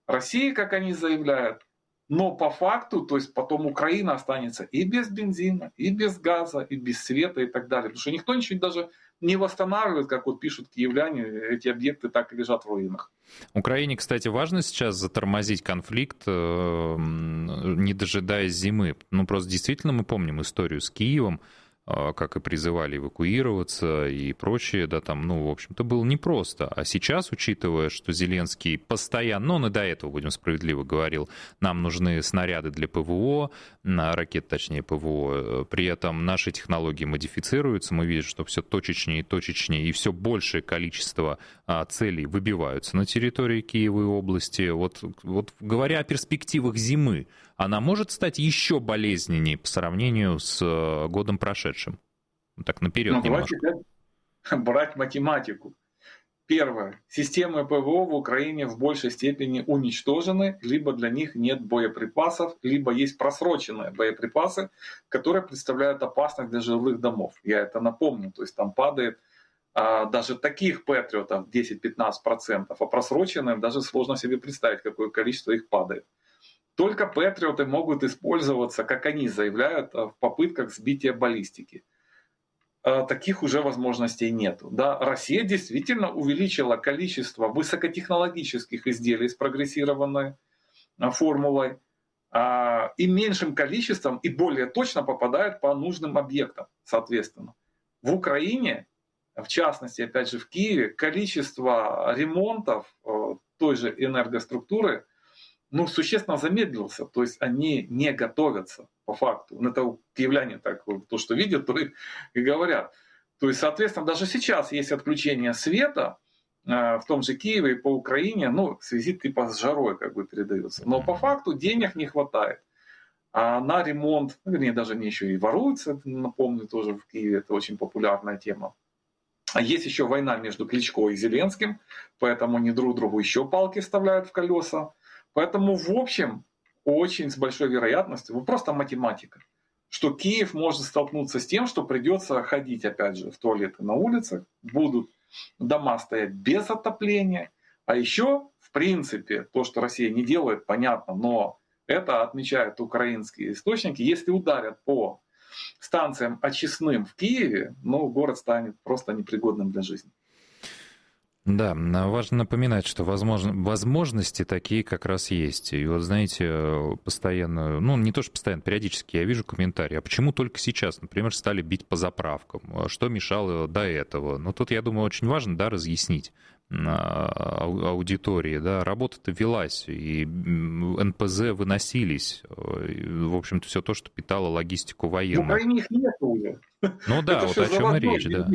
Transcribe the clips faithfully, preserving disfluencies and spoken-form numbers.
России, как они заявляют, но по факту, то есть потом Украина останется и без бензина, и без газа, и без света и так далее. Потому что никто ничего даже не восстанавливает, как вот пишут киевляне, эти объекты так и лежат в руинах. Украине, кстати, важно сейчас затормозить конфликт, не дожидаясь зимы. Ну, просто действительно мы помним историю с Киевом, как и призывали эвакуироваться и прочее, да, там, ну, в общем-то, было непросто. А сейчас, учитывая, что Зеленский постоянно, ну, он и до этого, будем справедливо, говорил, нам нужны снаряды для ПВО, ракет, точнее, ПВО, при этом наши технологии модифицируются, мы видим, что все точечнее и точечнее, и все большее количество целей выбиваются на территории Киева и области. Вот, вот говоря о перспективах зимы, она может стать еще болезненнее по сравнению с годом прошедшим? Так, наперед ну, немножко. Давайте брать математику. Первое. Системы ПВО в Украине в большей степени уничтожены, либо для них нет боеприпасов, либо есть просроченные боеприпасы, которые представляют опасность для жилых домов. Я это напомню. То есть там падает а, даже таких патриотов десять-пятнадцать процентов, а просроченные даже сложно себе представить, какое количество их падает. Только патриоты могут использоваться, как они заявляют, в попытках сбития баллистики. Таких уже возможностей нет. Да, Россия действительно увеличила количество высокотехнологических изделий с прогрессированной формулой и меньшим количеством и более точно попадает по нужным объектам, соответственно. В Украине, в частности, опять же в Киеве, количество ремонтов той же энергоструктуры ну, существенно замедлился, то есть они не готовятся по факту. Это киевляне так, то, что видят, то и говорят. То есть, соответственно, даже сейчас есть отключение света в том же Киеве и по Украине, ну, в связи типа с жарой как бы передается. Но по факту денег не хватает. А на ремонт, ну, вернее, даже не еще и воруются, напомню, тоже в Киеве, это очень популярная тема. А есть еще война между Кличко и Зеленским, поэтому они друг другу еще палки вставляют в колеса. Поэтому, в общем, очень с большой вероятностью, ну, просто математика, что Киев может столкнуться с тем, что придется ходить, опять же, в туалеты на улицах, будут дома стоять без отопления, а еще, в принципе, то, что Россия не делает, понятно, но это отмечают украинские источники, если ударят по станциям очистным в Киеве, ну, город станет просто непригодным для жизни. Да, важно напоминать, что возможно, возможности такие как раз есть. И вот, знаете, постоянно, ну, не то что постоянно, периодически я вижу комментарии, а почему только сейчас, например, стали бить по заправкам? Что мешало до этого? Ну, тут, я думаю, очень важно, да, разъяснить аудитории, да, работа-то велась, и эн пэ зэ выносились, в общем-то, все то, что питало логистику военную. В Украине их нет уже. Ну да, это вот о чем и речь, да.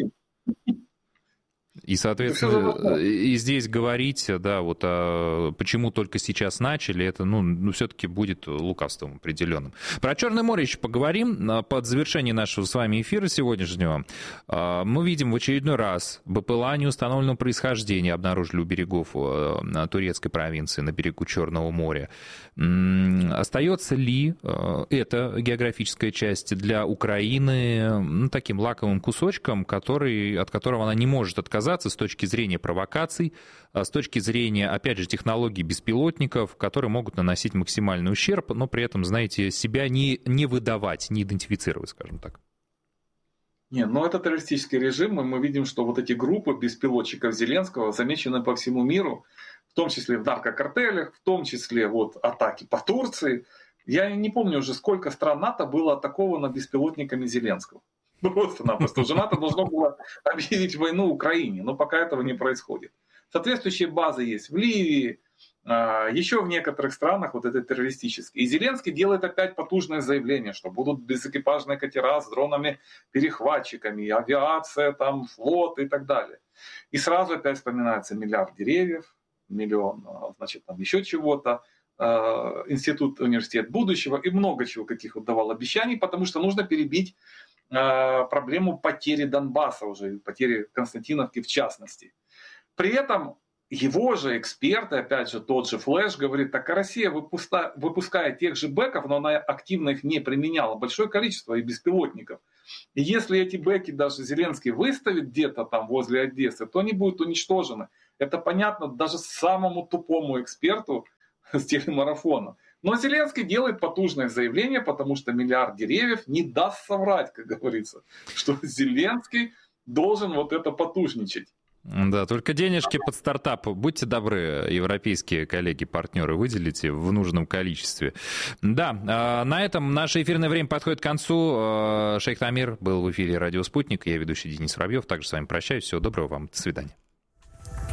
И, соответственно, и здесь говорить, да, вот а почему только сейчас начали, это, ну, ну все-таки будет лукавством определенным. Про Черное море еще поговорим. Под завершение нашего с вами эфира сегодняшнего мы видим в очередной раз БПЛА неустановленного происхождения обнаружили у берегов турецкой провинции на берегу Черного моря. Остается ли эта географическая часть для Украины, ну, таким лакомым кусочком, который, от которого она не может отказаться с точки зрения провокаций, с точки зрения, опять же, технологий беспилотников, которые могут наносить максимальный ущерб, но при этом, знаете, себя не, не выдавать, не идентифицировать, скажем так? Нет, ну это террористический режим, и мы видим, что вот эти группы беспилотчиков Зеленского замечены по всему миру, в том числе в наркокартелях, в том числе вот атаки по Турции. Я не помню уже, сколько стран НАТО было атаковано беспилотниками Зеленского. Просто-напросто. Уже НАТО должно было объявить войну Украине, но пока этого не происходит. Соответствующие базы есть в Ливии, еще в некоторых странах вот это террористические. И Зеленский делает опять потужное заявление, что будут безэкипажные катера с дронами-перехватчиками, авиация, там, флот и так далее. И сразу опять вспоминается миллиард деревьев, миллион, значит, там еще чего-то, институт, университет будущего и много чего, каких вот давал обещаний, потому что нужно перебить проблему потери Донбасса уже, потери Константиновки в частности. При этом его же эксперты, опять же тот же Флэш, говорит, так Россия выпуска, выпускает тех же бэков, но она активно их не применяла, большое количество и беспилотников. И если эти бэки даже Зеленский выставит где-то там возле Одессы, то они будут уничтожены. Это понятно даже самому тупому эксперту, с телемарафона. Но Зеленский делает потужное заявление, потому что миллиард деревьев не даст соврать, как говорится, что Зеленский должен вот это потужничать. Да, только денежки под стартап, будьте добры, европейские коллеги, партнеры, выделите в нужном количестве. Да, на этом наше эфирное время подходит к концу. Шейх Тамир был в эфире «Радио Спутник». Я ведущий Денис Воробьев. Также с вами прощаюсь. Всего доброго вам. До свидания.